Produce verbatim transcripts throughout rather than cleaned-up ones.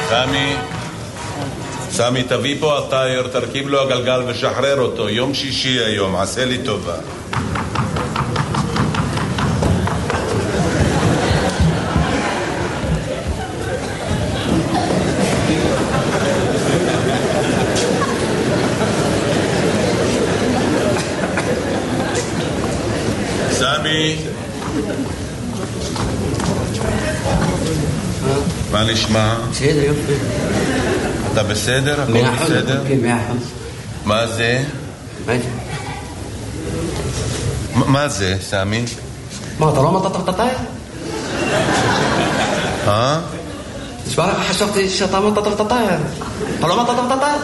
סמי, סמי, תביא פה הטייר, תרכיב לו הגלגל ושחרר אותו. יום שישי היום, עשה לי טובה. סמי, מה נשמע? בסדר, יופי. אתה בסדר? הכל בסדר? כן, מאה אחוז. מה זה? מה זה? מה זה, סמי? מה, אתה לא אמרת את הטייר? אה? תשמע לך, חשבתי שאתה אמרת את הטייר. אתה לא אמרת את הטייר?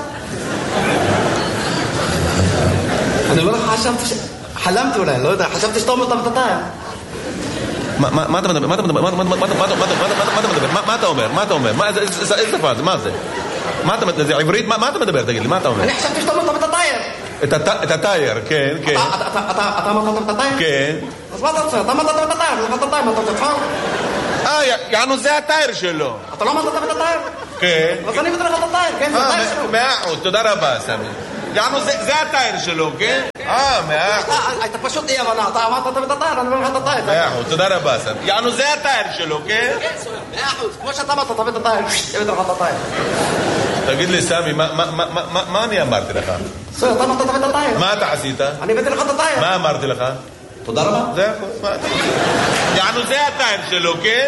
אני אומר לך, חשבתי ש... חלמתי אולי, לא יודע, חשבתי שאתה אמרת את הטייר. מה אתה מדבר? מה אתה מדבר? מה אתה אומר? מה אתה אומר? איזה שפה זה? מה זה? מה אתה מדבר? זה עברית? מה אתה מדבר? תגיד לי, מה אתה אומר? אני חשבתי שאתה אמרת את הטייר. את הטייר, כן, כן. אתה אמרת את הטייר? כן. אז מה אתה רוצה? אתה אמרת את הטייר, לא אמרת את הטייר, מה אתה רוצה? אה, יענו זה הטייר שלו. אתה לא אמרת את הטייר? כן. אז אני מבטל לך את הטייר, כן, זה הטייר שלו. מאה אחוז, תודה רבה, סמי. יענו זה הטייר שלו, כן? אה, מאה אחוז. אתה פשוט אי הבנה, אתה אמרת את הטייר, אני אומר לך את הטייר. מאה אחוז, תודה רבה, סמי. יענו זה הטייר שלו, כן? כן, מאה אחוז, כמו שאתה אמרת, תביא את הטייר, תביא לך את הטייר. תגיד לי, סמי, מה אני אמרתי לך? סוי, אתה אמרת תביא את הטייר. מה אתה עשית? אני הבאתי לך את הטייר. מה אמרתי לך? תודה רבה. זה הכל, מה אתה... יענו זה הטייר שלו, כן?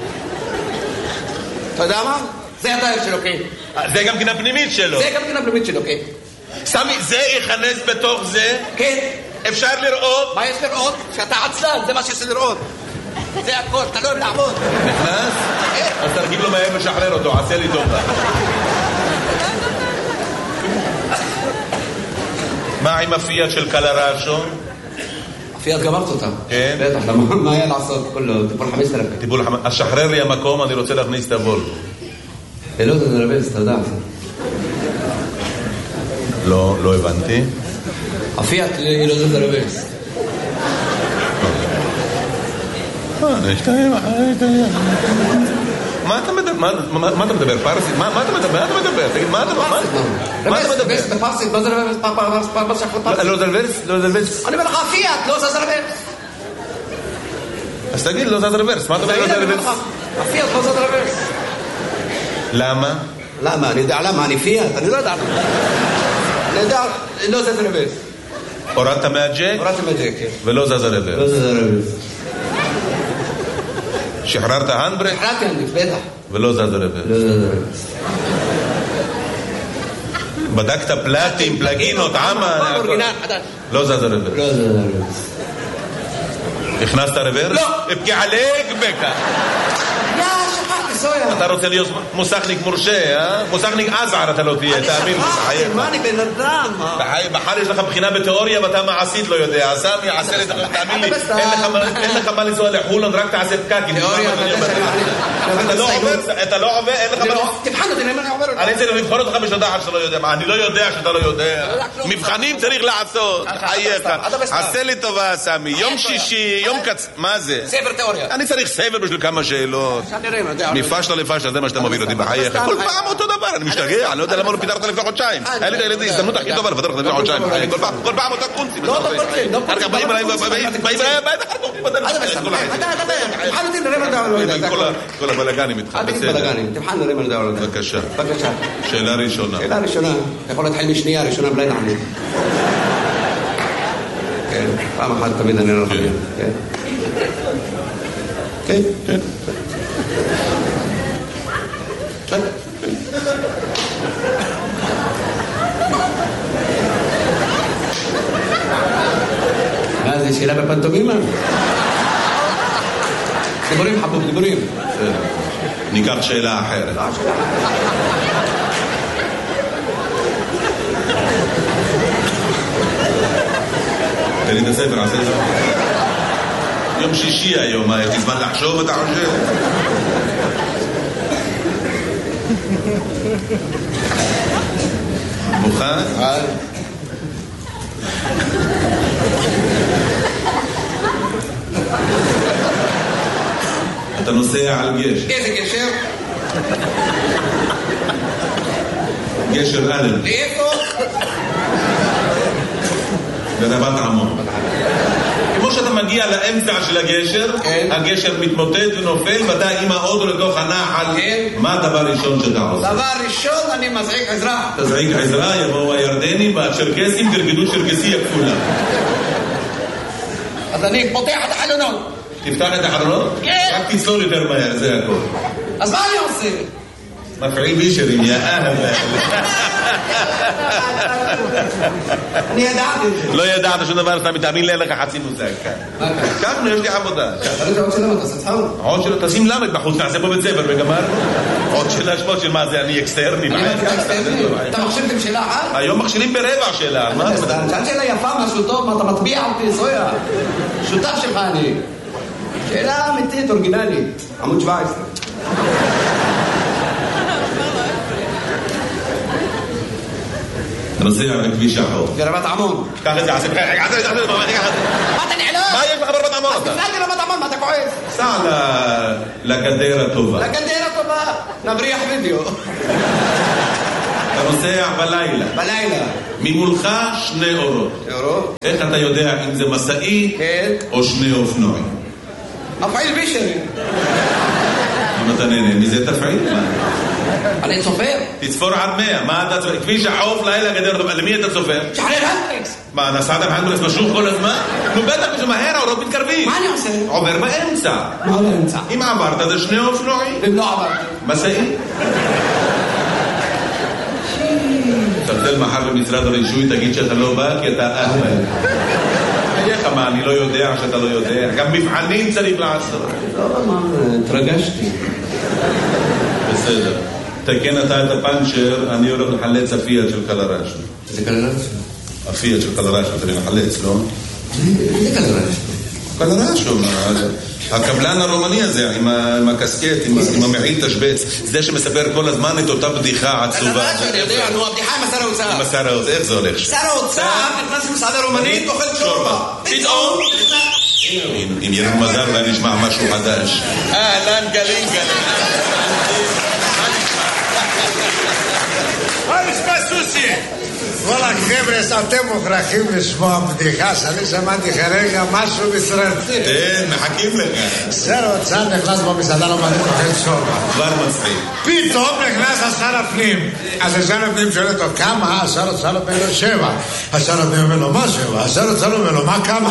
אתה יודע מה? זה הטייר שלו, כן. זה גם כן הפנימית שלו. זה גם כן הפנימית שלו, כן. סמי, זה ייכנס בתוך זה? כן. אפשר לראות? מה יש לראות? שאתה עצלן, זה מה שיש לראות. זה הכל, אתה לא לעמוד. נכנס? אז תרגיל לו מהר ושחרר אותו, עשה לי טובה. מה עם הפיאט של קלרשו? הפיאט גמרת אותה. כן? בטח, מה היה לעשות? כולו, טיפול חמש עשרה. טיפול חמש עשרה. אז שחרר לי המקום, אני רוצה להכניס את הוולבו. לא, זה נרבס, אתה יודע. לא, לא הבנתי. הפיאט לא זה נרבס. מה אתה מדבר? מה אתה מדבר? פרסית? מה אתה מדבר? מה אתה מדבר? תגיד, מה אתה מדבר? מה אתה מדבר? בפרסית, מה זה רבס? לא זה רבס? לא זה רבס? אני אומר לך, הפיאט, לא זה רבס. אז תגיד, לא זה רבס. מה אתה אומר? לא זה רבס? הפיאט, לא זה רבס. למה? למה? אני יודע למה, אני פיאט, אני לא יודע למה. אני יודע, לא זה רבס. הורדת מהג'ק? הורדתי מהג'ק, כן. ולא זז הרבס. לא זה רבס. שחררת הנדברק? שחררתי הנדברק, בטח. ולא זז הרבס. לא זה רבס. בדקת פלטים, פלגינות, עמה? לא זז הרבס. לא זה רבס. הכנסת רוורס? לא. אבקי עליק בקה. יא, שכחתי, סויה. אתה רוצה להיות מוסכניק מורשה, אה? מוסכניק עזער אתה לא תהיה, תאמין לי. אני מה, אני בן אדם, מה? בחר יש לך בחינה בתיאוריה ואתה מעשית לא יודע. סמי, עשה לי, תאמין לי, אין לך מה לנסוע לחולון, רק תעשה פקקים. תיאוריה, אתה לא עובר, אתה לא עובר, אין לך מה... תבחן אותי, אני עובר אותי. אני צריך לבחון אותך בשדה אחת שאתה לא יודע. אני לא יודע שאתה לא יודע. מבחנים צריך לעשות. חייך. עשה לי טובה, סמי. יום שישי, יום קצ... מה זה? ספר תיאוריה. אני צריך ספר בשביל כמה שאלות. מפשלה לפשלה, זה מה שאתה מוביל אותי בחייך. כל פעם אותו דבר, אני משתגע. אני לא יודע למה לא פיתרת לפני חודשיים. היה לי את ההזדמנות הכי טובה לפתר לך לפני חודשיים. כל פעם אותו קונצים. לא אותו קונצים. לא קונצים. באים אליי, באים אליי, כל הבלגנים איתך. אל תגיד בלגנים, תבחן נראה מה נדע עליו. בבקשה. בבקשה. שאלה ראשונה. שאלה ראשונה. אתה יכול להתחיל משנייה, ראשונה בלי נענה. כן, פעם אחת תמיד אני לא חושב. כן. כן. כן. כן. מה זה, שאלה בפנטומימה? דיבורים חבוב, דיבורים. ניקח שאלה אחרת. תן לי את הספר, עשה את זה. יום שישי היום, יש לי זמן לחשוב, אתה חושב? מוכן? אתה נוסע על גשר. איזה גשר? גשר אלן. לאיפה? ברבת עמון. כמו שאתה מגיע לאמצע של הגשר, הגשר מתמוטט ונופל, ואתה עם האוטו לתוך הנחל, מה הדבר הראשון שאתה עושה? דבר ראשון, אני מזעיק עזרה. תזעיק עזרה, יבואו הירדנים והצ'רקסים, גרגדו צ'רקסי הכפולה. אז אני פותח את החלונות. תפתח את החלונות? כן. רק תצלול יותר מהר, זה הכל. אז מה אני עושה? מפעיל בישרים, יא אהבה. אני ידעתי את זה. לא ידעת שום דבר, אתה מתאמין לי לך חצי מוזג. ככה, יש לי עבודה. אבל עוד שאלה, מה תעשה צחור? עוד שאלה, תשים למד בחוץ, נעשה פה בית ספר וגמר. עוד שאלה שמות של מה זה, אני אקסטרני. אתה מכשירתם שאלה אחת? היום מכשירים ברבע שאלה. שאלת שאלה יפה, משהו טוב, מה אתה מטביע אותי, סויה? שותף שלך אני. שאלה אמיתית, אורגינלית. עמוד שבע עשרה. נוסע בכביש החור. ברבת עמון. קח את זה, עשי בחייך, רגע, עשי, עשי, מה אתה נעלם? מה יש לך ברבת עמון? אז תפלאתי רבת עמון, מה אתה כועס? סע לגדר הטובה. לגדר הטובה, נבריח וידאו. אתה נוסע בלילה. בלילה. ממולך שני אורות. אורות? איך אתה יודע אם זה מסעי או שני אופנועים? מפעיל בישרים. אם אתה נהנה מזה תפעיל. אני צופר. תצפור עד מאה. מה אתה צופר? כביש החוף לילה גדר הטובה. למי אתה צופר? שחרר הנדריקס. מה, נסעת בהנדריקס משוך כל הזמן? נו בטח, זה מהר, האורות מתקרבים. מה אני עושה? עובר באמצע. מה באמצע? אם עברת זה שני אופנועים. אם לא עברתי. מסעי. תצלצל מחר במשרד הרישוי, תגיד שאתה לא בא כי אתה אהבל. איך מה, אני לא יודע שאתה לא יודע. גם מבחנים צריך לעשות. לא, מה, התרגשתי. בסדר. תקן אתה את הפנצ'ר, אני הולך לחלץ הפיאט של קלרש. זה קלרש? הפיאט של קלרש, אתה מחלץ, לא? זה קלרש. קלרש, הקבלן הרומני הזה, עם הקסקט, עם המעיל תשבץ, זה שמספר כל הזמן את אותה בדיחה עצובה. קלרש, אני יודע, נו, הבדיחה עם השר האוצר. עם השר האוצר, איך זה הולך? שר האוצר נכנס למסעדה רומנית, אוכל שורבה. פתאום אם יהיה לנו מזל ואני נשמע משהו חדש. אהלן גלים גלים. מה נשמע סוסי? וואלה חבר'ה, אתם מוכרחים לשמוע בדיחה שאני שמעתי כרגע משהו מסרטי. תן, מחכים לך. שר האוצר נכנס במסעדה רומנית אוכל שורבה. כבר מצחיק. פתאום נכנס השר הפנים. אז השר הפנים שואל אותו כמה? השר האוצר אומר לו שבע. השר הפנים אומר לו מה שבע? השר האוצר אומר לו מה כמה?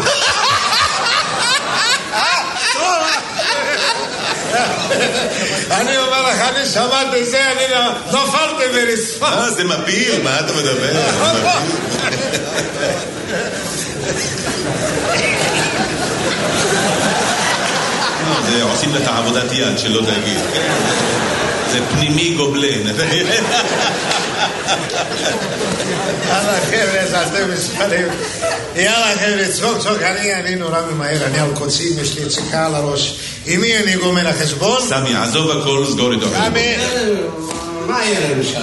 אני אומר לך, אני שמעתי זה, אני נופלתי ברצפה. אה, זה מפיל, מה אתה מדבר? זה עושים לך עבודת יד שלא תגיד. זה פנימי גובלן. יאללה חבר'ה, אז אתם מספרים. יאללה חבר'ה, צחוק צחוק, אני אני נורא ממהר, אני על קוצים, יש לי ציקה על הראש. עם מי אני גומר החשבון? סמי, עזוב הכל, סגור איתו. סמי, מה יהיה לנו שם?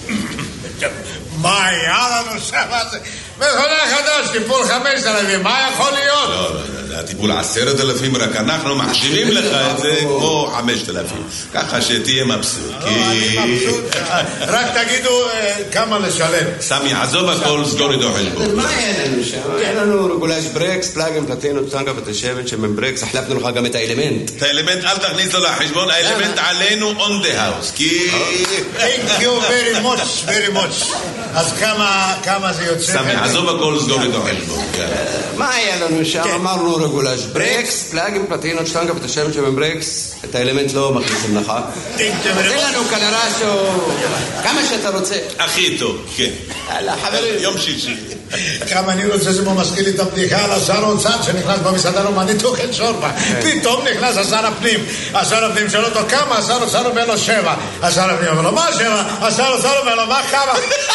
מה היה לנו שם? מכונה חדש, טיפול חמש אלפים, מה יכול להיות? לא, לא, זה הטיפול עשרת אלפים, רק אנחנו מחשיבים לך את זה כמו חמשת אלפים. ככה שתהיה מבסוט. אני מבסוט, רק תגידו כמה לשלם. סמי, עזוב הכל, סגור איתו חשבון. מה יהיה לנו שם? יהיה לנו רגולש ברקס, פלאגים, פלטינות, טנקה ותשבת שמן ברקס, החלפנו לך גם את האלמנט. את האלמנט אל תכניס לו לחשבון, האלמנט עלינו on the house, כי... Thank you very much, very much. אז כמה זה יוצא? סמי, עזוב הכל, סגור איתו חשבון. מה היה לנו שם? אמרנו רגולש ברקס, פלאגים, פלטינות, טנקה ותשבת שמן ברקס, את האלמנט לא מכניסים לך. תן לנו קלרשו, כמה שאתה רוצה. הכי טוב, כן. יאללה, חברים. יום שישי. כמה אני רוצה זה מזכיר לי את הבדיחה על השר האוצר שנכנס במסעדה רומנית אוכל שורבה. פתאום נכנס השר הפנים. השר הפנים שואל אותו כמה? השר האוצר אומר לו שבע. השר הפנים אומר לו מה שבע? השר האוצר אומר לו מה כמה?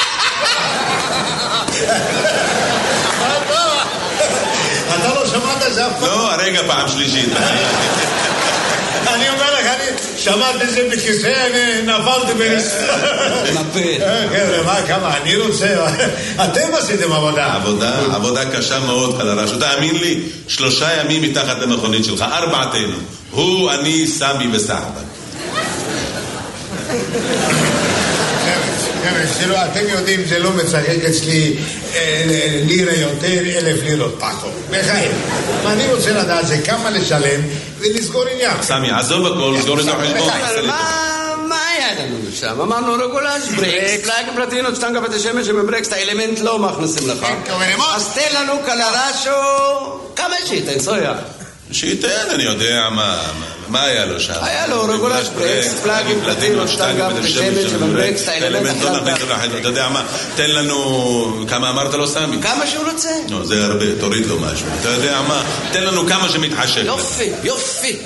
אתה לא שמעת זה אף פעם? לא, הרגע פעם שלישית. אני אומר לך, אני שמעתי את זה בכיסא, אני נפלתי ברצפה. נפל. חבר'ה, מה, כמה, אני רוצה... אתם עשיתם עבודה. עבודה, עבודה קשה מאוד, קלרש. תאמין לי, שלושה ימים מתחת למכונית שלך, ארבעתנו. הוא, אני, סמי וסחבן. אתם יודעים, זה לא משחק אצלי לירה יותר, אלף לירות פחות. בחיים. אני רוצה לדעת זה כמה לשלם ולסגור עניין. סמי, עזוב הכל, סגור את החשבון. מה היה לנו שם? אמרנו רגולש, ברקס, פלאג פלטינות, שטנגה ותשמש שבברקס את האלמנט לא מכניסים לך. אז תן לנו קלרשו, כמה שייתן, סויה? שייתן, אני יודע מה, מה היה לו שם? היה לו רגולש, ברקס, פלאג פלטינות, שטנגה ותשמש שבברקס את האלמנט לא מכניסים לך. אתה יודע מה, תן לנו, כמה אמרת לו סמי? כמה שהוא רוצה. לא, זה הרבה, תוריד לו משהו. אתה יודע מה, תן לנו כמה שמתחשק. יופי, יופי.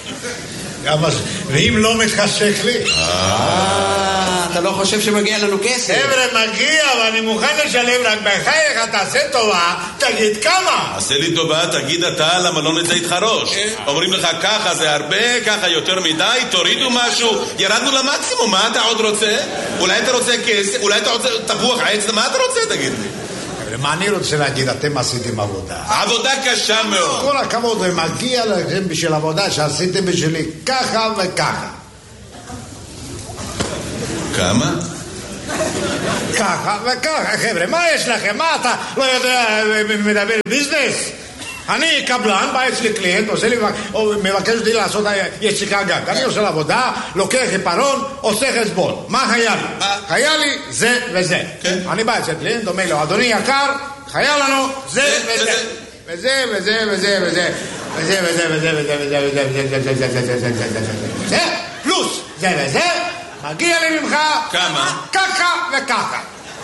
ואם לא מתחשק לי? אתה לא חושב שמגיע לנו כסף? חבר'ה, מגיע, ואני מוכן לשלם, רק בחייך, תעשה טובה, תגיד כמה. עשה לי טובה, תגיד אתה, למה לא נצא איתך ראש? אומרים לך ככה זה הרבה, ככה יותר מדי, תורידו משהו, ירדנו למקסימום, מה אתה עוד רוצה? אולי אתה רוצה כסף, אולי אתה רוצה תפוח עץ, מה אתה רוצה, תגיד לי? מה אני רוצה להגיד, אתם עשיתם עבודה. עבודה קשה מאוד. כל הכבוד, ומגיע לכם בשביל עבודה שעשיתם בשבילי ככה וככה. כמה? ככה וככה, חבר'ה, מה יש לכם? מה אתה לא יודע, מדבר ביזנס? אני קבלן, בא אצלי קליינט, עושה לי, מבקש אותי לעשות יציקה גג. אני עושה לעבודה, לוקח עיפרון, עושה חשבון. מה היה לי? היה לי זה וזה. אני בא אצלי קליינט, אומר לו, אדוני יקר, היה לנו זה וזה. וזה וזה וזה וזה. וזה וזה וזה וזה וזה וזה וזה וזה וזה וזה וזה פלוס זה וזה, מגיע לי ממך כמה? ככה וככה.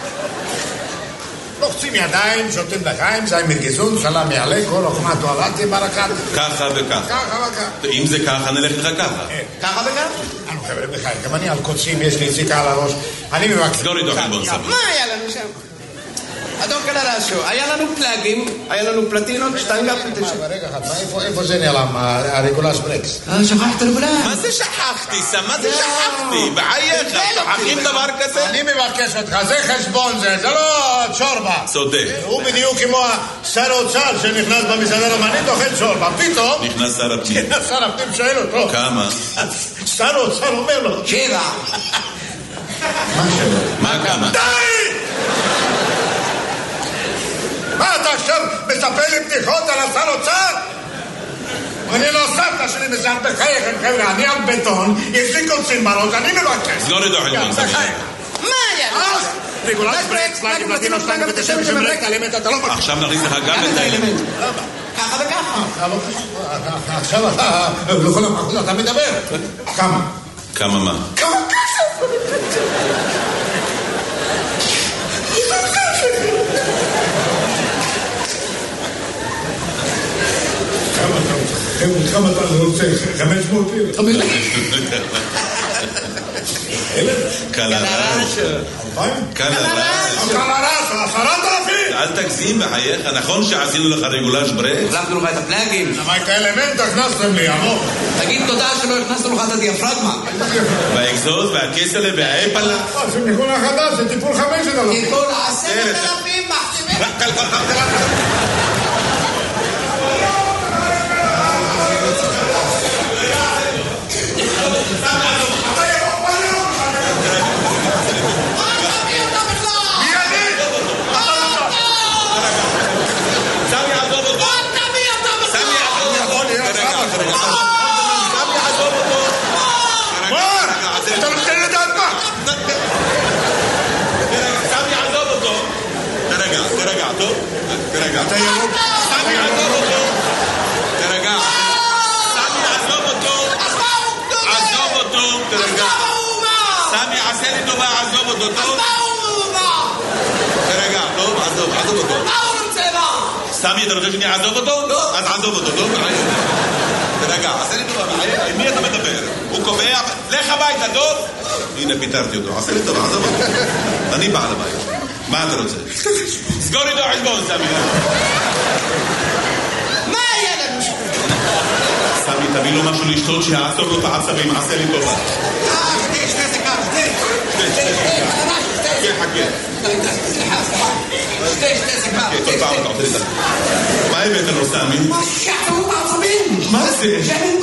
לוחצים ידיים, שותים לחיים, זה מגיזון, סלם יעלה, כל אוכמה טואלטי ברקת. ככה וככה. ככה וככה. אם זה ככה, נלך לך ככה. ככה וככה? אנו חבר'ה בחיים, גם אני על קוצים, יש לי סיכה על הראש. אני מבקש. סגור איתו חלבון סביר. מה היה לנו שם? אדון קלרשו, היה לנו פלאגים, היה לנו פלטינות, שטנגה פלטינות. רגע אחד, איפה זה נעלם, הרגולש ברקס? שכחת רגולש. מה זה שכחתי, סם? מה זה שכחתי? בחייך, שוכחים דבר כזה? אני מבקש אותך, זה חשבון זה, זה לא צ'ורבה. צודק. הוא בדיוק כמו שר האוצר שנכנס במסעדה רומנית, אוכל צ'ורבה. פתאום... נכנס שר הפנים. שר הפנים שואל אותו. כמה? שר האוצר אומר לו. שבע. מה שבע? מה כמה? די! מה אתה עכשיו מספר לי בדיחות על השר אוצר? אני לא סבתא שלי מסעד בחייכם, חבר'ה, אני על בטון, יש לי קוצים בראש, אני מבקש. סגור איתו חלבון סביר. מה היה? רגולש ברקס, פלאגים פלטינות, שטנגה ותשמש שבברקס, האלמנט אתה לא מכיר. עכשיו נכניס לך גם את האלמנט. ככה וככה. עכשיו אתה, לכל המחוז אתה מדבר. כמה? כמה מה? כמה כסף? כמה אתה רוצה? חמש מאות לירה. קלרש. קלרש. קלרש, עשרת אלפים. אל תגזים בחייך, נכון שעשינו לך רגולש ברקס? החלפנו לך את הפלאגים. למה את האלמנט הכנסתם לי, עמוק? תגיד תודה שלא הכנסנו לך את הדיאפרגמה. והאקזוז והכסלה והאפלה. זה טיפול החדש, זה טיפול חמשת אלפים. טיפול עשרת אלפים מחתימים. תרגע. אתה ירוק. סמי, עזוב אותו. תרגע. סמי, עזוב אותו. עזוב אותו. תרגע. סמי, עשה לי טובה, עזוב אותו. טוב? תרגע, טוב? עזוב, עזוב אותו. סמי, אתה רוצה שאני אעזוב אותו? לא. אז עזוב אותו, טוב? תרגע, עשה לי טובה. עם מי אתה מדבר? הוא קובע, לך הביתה, טוב? הנה, פיתרתי אותו. עשה לי טובה, עזוב אותו. אני בעל הבית. מה אתה רוצה? סגור איתו חשבון, סמי. מה היה לנו? סמי, תביא לו משהו לשתות שיעצור לו את העצבים, עשה לי טובה. אה, שתי, שתי סיכר, שתי. שתי, שתי. חכה. שתי, שתי סיכר. חכה, כל פעם אתה עושה לי את זה. מה הבאת לו, סמי? מה שחררו בעצבים? מה זה?